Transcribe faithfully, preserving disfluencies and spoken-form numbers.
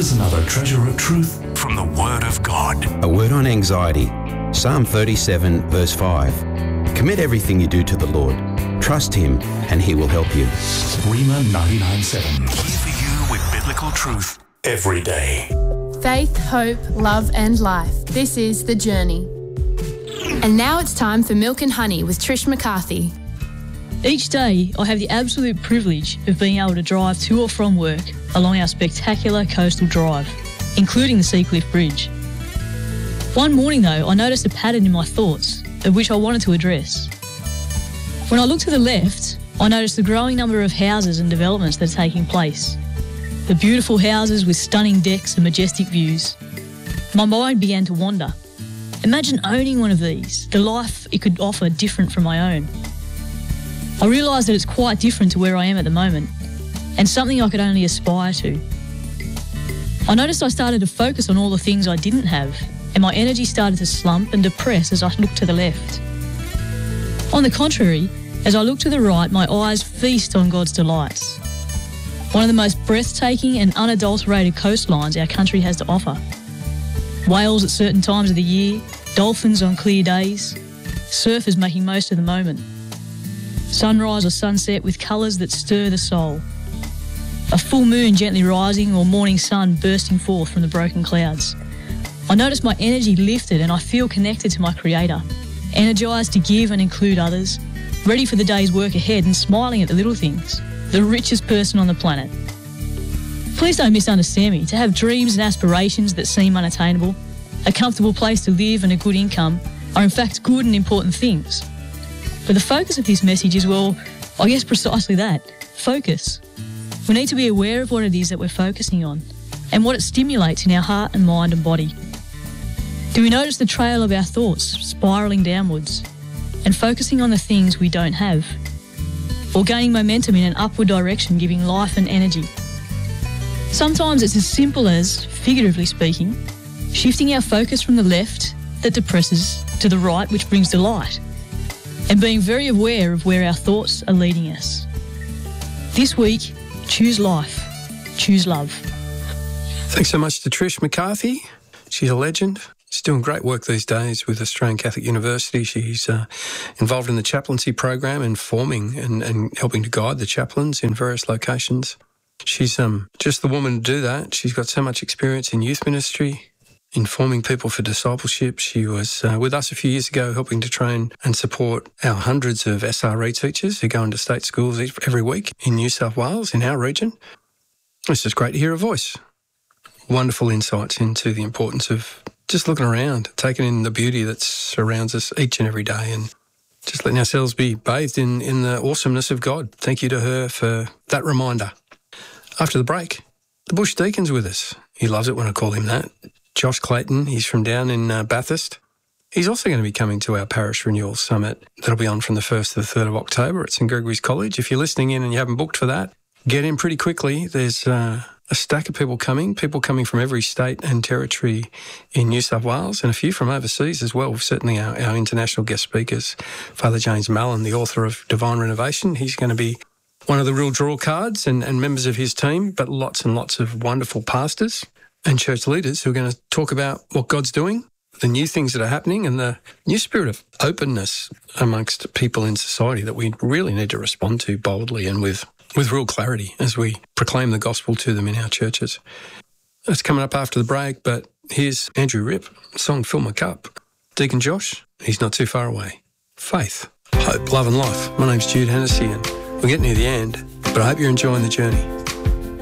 is another treasure of truth from the Word of God. A word on anxiety. Psalm thirty-seven, verse five. Commit everything you do to the Lord. Trust Him and He will help you. Rhema ninety-nine point seven. Here for you with biblical truth every day. Faith, hope, love and life. This is The Journey. And now it's time for Milk and Honey with Trish McCarthy. Each day, I have the absolute privilege of being able to drive to or from work along our spectacular coastal drive, including the Seacliff Bridge. One morning though, I noticed a pattern in my thoughts, of which I wanted to address. When I looked to the left, I noticed the growing number of houses and developments that are taking place. The beautiful houses with stunning decks and majestic views. My mind began to wander. Imagine owning one of these, the life it could offer different from my own. I realised that it's quite different to where I am at the moment, and something I could only aspire to. I noticed I started to focus on all the things I didn't have, and my energy started to slump and depress as I looked to the left. On the contrary, as I look to the right, my eyes feast on God's delights. One of the most breathtaking and unadulterated coastlines our country has to offer. Whales at certain times of the year, dolphins on clear days, surfers making most of the moment. Sunrise or sunset with colours that stir the soul. A full moon gently rising or morning sun bursting forth from the broken clouds. I notice my energy lifted and I feel connected to my Creator, energised to give and include others, ready for the day's work ahead and smiling at the little things, the richest person on the planet. Please don't misunderstand me. To have dreams and aspirations that seem unattainable, a comfortable place to live and a good income are in fact good and important things. But the focus of this message is, well, I guess precisely that, focus. We need to be aware of what it is that we're focusing on and what it stimulates in our heart and mind and body. Do we notice the trail of our thoughts spiralling downwards and focusing on the things we don't have, or gaining momentum in an upward direction, giving life and energy? Sometimes it's as simple as, figuratively speaking, shifting our focus from the left that depresses to the right which brings delight, and being very aware of where our thoughts are leading us. This week, choose life, choose love. Thanks so much to Trish McCarthy. She's a legend. She's doing great work these days with Australian Catholic University. She's uh, involved in the chaplaincy program and forming and, and helping to guide the chaplains in various locations. She's um, just the woman to do that. She's got so much experience in youth ministry, in forming people for discipleship. She was uh, with us a few years ago helping to train and support our hundreds of S R E teachers who go into state schools every week in New South Wales, in our region. It's just great to hear her voice. Wonderful insights into the importance of just looking around, taking in the beauty that surrounds us each and every day and just letting ourselves be bathed in, in the awesomeness of God. Thank you to her for that reminder. After the break, the Bush Deacon's with us. He loves it when I call him that. Josh Clayton, he's from down in uh, Bathurst. He's also going to be coming to our Parish Renewal Summit. That'll be on from the first to the third of October at St Gregory's College. If you're listening in and you haven't booked for that, get in pretty quickly. There's uh, a stack of people coming, people coming from every state and territory in New South Wales and a few from overseas as well. Certainly our, our international guest speakers, Father James Mallon, the author of Divine Renovation. He's going to be one of the real draw cards and, and members of his team, but lots and lots of wonderful pastors and church leaders who are going to talk about what God's doing, the new things that are happening, and the new spirit of openness amongst people in society that we really need to respond to boldly and with, with real clarity as we proclaim the gospel to them in our churches. That's coming up after the break, but here's Andrew Ripp, song Fill My Cup. Deacon Josh, he's not too far away. Faith, hope, love and life. My name's Jude Hennessy and we're getting near the end, but I hope you're enjoying the journey.